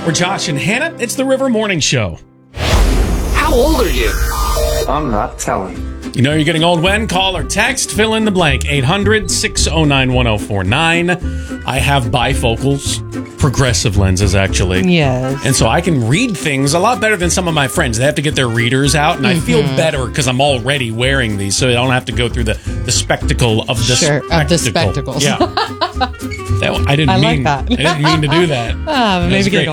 For Josh and Hannah, it's the River Morning Show. How old are you? I'm not telling. You know you're getting old when? Call or text, fill in the blank, 800-609-1049. I have bifocals, progressive lenses, actually. Yes. And so I can read things a lot better than some of my friends. They have to get their readers out, and I feel better because I'm already wearing these, so I don't have to go through the spectacle of the spectacle. Of the spectacles. Yeah. I didn't mean that. I didn't mean to do that. Maybe great. giggle.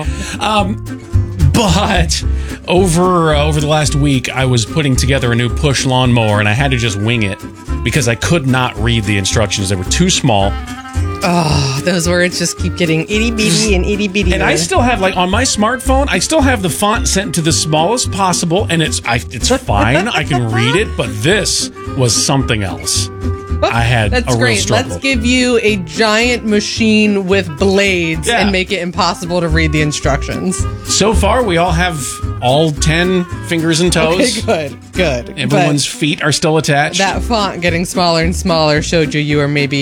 But over the last week, I was putting together a new push lawnmower, and I had to just wing it because I could not read the instructions. They were too small. Oh, those words just keep getting itty bitty and itty bitty. And I still have, like, on my smartphone, I still have the font set to the smallest possible, and it's fine. I can read it, but this was something else. I had That's a real great. struggle. Let's give you a giant machine with blades and make it impossible to read the instructions. So far, we all have all 10 fingers and toes. Okay, good. Everyone's feet are still attached. That font getting smaller and smaller showed you were maybe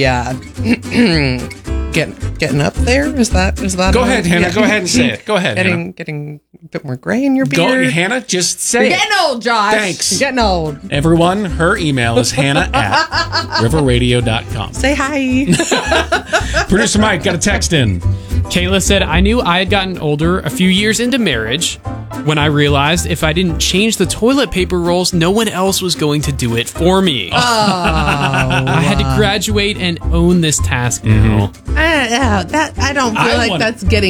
getting up there. Is that? Go ahead, Hannah. Go ahead and say it. Go ahead, Hannah. Getting a bit more gray in your beard. Go, Hannah. Just say You're it. getting old, Josh. Thanks. You're getting old. Everyone, her email is hannah@riverradio.com. Say hi. Producer Mike got a text in. Kayla said, I knew I had gotten older a few years into marriage when I realized if I didn't change the toilet paper rolls, no one else was going to do it for me. I had to graduate and own this task now. I don't feel like that's getting